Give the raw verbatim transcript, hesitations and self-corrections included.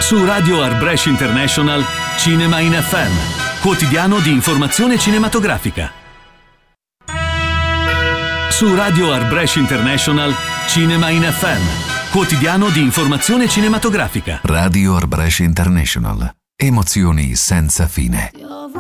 Su Radio Art Brescia International, Cinema in F M, quotidiano di informazione cinematografica. Su Radio Art Brescia International, Cinema in F M, quotidiano di informazione cinematografica. Radio Art Brescia International. Emozioni senza fine.